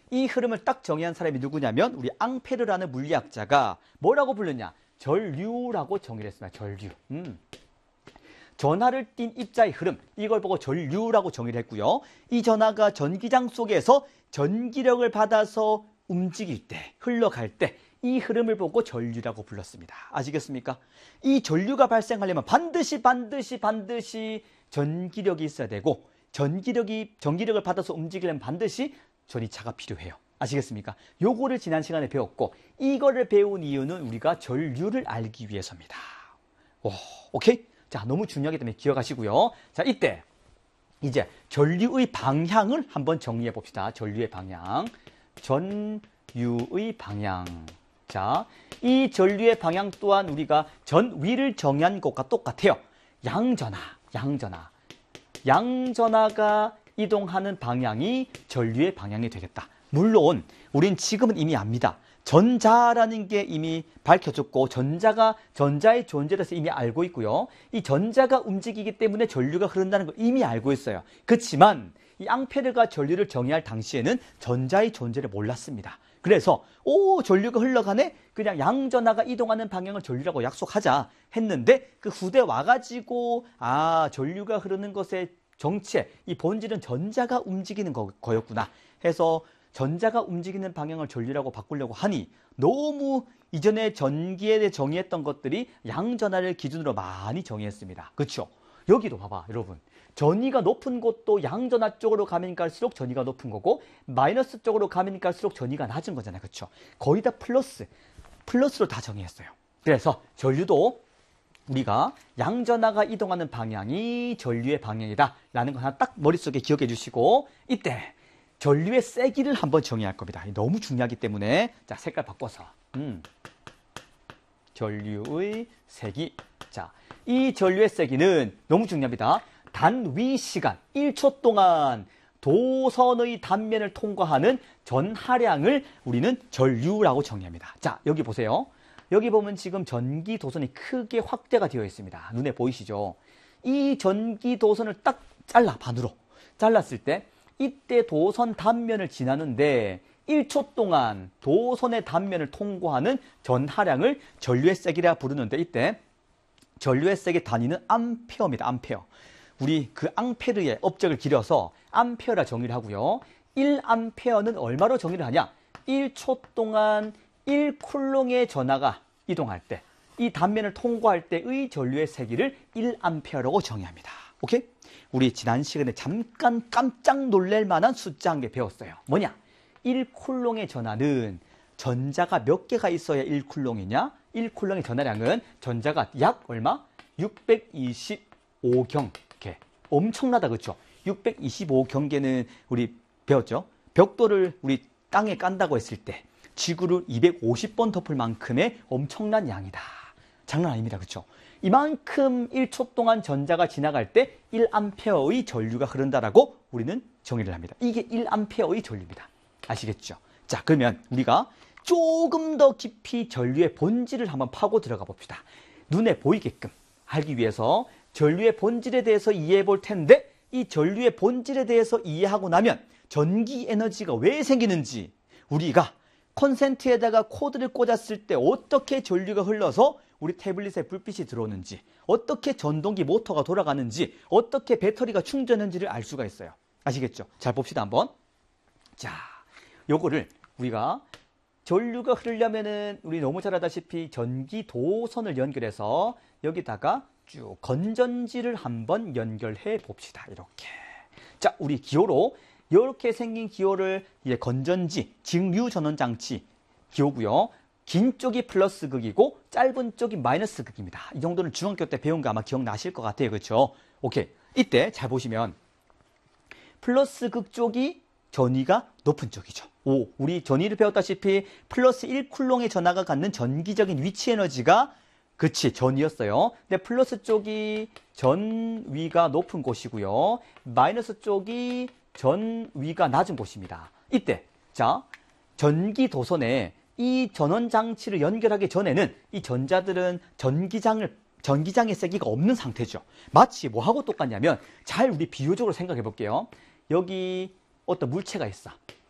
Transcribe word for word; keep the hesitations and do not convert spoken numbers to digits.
이 흐름을 딱 정의한 사람이 누구냐면 우리 앙페르라는 물리학자가 뭐라고 불렀냐? 전류라고 정의를 했습니다. 전류. 음. 전하를 띤 입자의 흐름, 이걸 보고 전류라고 정의를 했고요. 이 전하가 전기장 속에서 전기력을 받아서 움직일 때, 흘러갈 때 이 흐름을 보고 전류라고 불렀습니다. 아시겠습니까? 이 전류가 발생하려면 반드시 반드시 반드시 전기력이 있어야 되고 전기력이 전기력을 받아서 움직이려면 반드시 전이차가 필요해요. 아시겠습니까? 요거를 지난 시간에 배웠고 이거를 배운 이유는 우리가 전류를 알기 위해서입니다. 오, 오케이? 자, 너무 중요하기 때문에 기억하시고요. 자, 이때 이제 전류의 방향을 한번 정리해 봅시다. 전류의 방향. 전류의 방향. 자, 이 전류의 방향 또한 우리가 전위를 정의한 것과 똑같아요. 양전하, 양전하. 양전하가 이동하는 방향이 전류의 방향이 되겠다. 물론 우린 지금은 이미 압니다. 전자라는 게 이미 밝혀졌고 전자가 전자의 존재에 대해서 이미 알고 있고요. 이 전자가 움직이기 때문에 전류가 흐른다는 걸 이미 알고 있어요. 그렇지만 이 앙페르가 전류를 정의할 당시에는 전자의 존재를 몰랐습니다. 그래서 오, 전류가 흘러가네? 그냥 양전하가 이동하는 방향을 전류라고 약속하자 했는데 그 후대 와가지고 아, 전류가 흐르는 것의 정체, 이 본질은 전자가 움직이는 거, 거였구나 해서 전자가 움직이는 방향을 전류라고 바꾸려고 하니 너무 이전에 전기에 대해 정의했던 것들이 양전하를 기준으로 많이 정의했습니다. 그렇죠? 여기도 봐봐 여러분. 전위가 높은 곳도 양전하 쪽으로 가면 갈수록 전위가 높은 거고 마이너스 쪽으로 가면 갈수록 전위가 낮은 거잖아요. 그렇죠? 거의 다 플러스, 플러스로 다 정의했어요. 그래서 전류도 우리가 양전하가 이동하는 방향이 전류의 방향이다 라는 거 하나 딱 머릿속에 기억해 주시고 이때 전류의 세기를 한번 정의할 겁니다. 너무 중요하기 때문에 자, 색깔 바꿔서 음. 전류의 세기. 자, 이 전류의 세기는 너무 중요합니다. 단위 시간 일 초 동안 도선의 단면을 통과하는 전하량을 우리는 전류라고 정의합니다. 자, 여기 보세요. 여기 보면 지금 전기 도선이 크게 확대가 되어 있습니다. 눈에 보이시죠? 이 전기 도선을 딱 잘라 반으로 잘랐을 때 이때 도선 단면을 지나는데 일 초 동안 도선의 단면을 통과하는 전하량을 전류의 세기라 부르는데 이때 전류의 세기 단위는 암페어입니다. 암페어. 우리 그 앙페르의 업적을 길어서 암페어라 정의를 하고요. 일 암페어는 얼마로 정의를 하냐? 일 초 동안 일 쿨롱의 전하가 이동할 때, 이 단면을 통과할 때의 전류의 세기를 일 암페어라고 정의합니다. 오케이? 우리 지난 시간에 잠깐 깜짝 놀랄 만한 숫자 한 개 배웠어요. 뭐냐? 일 쿨롱의 전하는 전자가 몇 개가 있어야 일 쿨롱이냐? 일 쿨롱의 전하량은 전자가 약 얼마? 육백이십오 경. 엄청나다, 그렇죠? 육백이십오 경계는 우리 배웠죠? 벽돌을 우리 땅에 깐다고 했을 때 지구를 이백오십 번 덮을 만큼의 엄청난 양이다. 장난 아닙니다, 그렇죠? 이만큼 일 초 동안 전자가 지나갈 때 일 암페어의 전류가 흐른다라고 우리는 정의를 합니다. 이게 일 암페어의 전류입니다. 아시겠죠? 자, 그러면 우리가 조금 더 깊이 전류의 본질을 한번 파고 들어가 봅시다. 눈에 보이게끔 알기 위해서 전류의 본질에 대해서 이해해 볼 텐데 이 전류의 본질에 대해서 이해하고 나면 전기 에너지가 왜 생기는지 우리가 콘센트에다가 코드를 꽂았을 때 어떻게 전류가 흘러서 우리 태블릿에 불빛이 들어오는지 어떻게 전동기 모터가 돌아가는지 어떻게 배터리가 충전하는지를 알 수가 있어요. 아시겠죠? 잘 봅시다 한번. 자, 요거를 우리가 전류가 흐르려면은 우리 너무 잘 알다시피 전기 도선을 연결해서 여기다가 쭉 건전지를 한번 연결해 봅시다. 이렇게. 자, 우리 기호로 이렇게 생긴 기호를 이제 건전지, 직류 전원 장치 기호고요. 긴 쪽이 플러스 극이고 짧은 쪽이 마이너스 극입니다. 이 정도는 중학교 때 배운 거 아마 기억나실 것 같아요. 그렇죠? 오케이. 이때 잘 보시면 플러스 극 쪽이 전위가 높은 쪽이죠. 오, 우리 전위를 배웠다시피 플러스 일 쿨롱의 전하가 갖는 전기적인 위치 에너지가 그치, 전이었어요. 근데 플러스 쪽이 전위가 높은 곳이고요. 마이너스 쪽이 전위가 낮은 곳입니다. 이때, 자, 전기 도선에 이 전원 장치를 연결하기 전에는 이 전자들은 전기장을, 전기장의 세기가 없는 상태죠. 마치 뭐하고 똑같냐면, 잘 우리 비유적으로 생각해 볼게요. 여기 어떤 물체가 있어.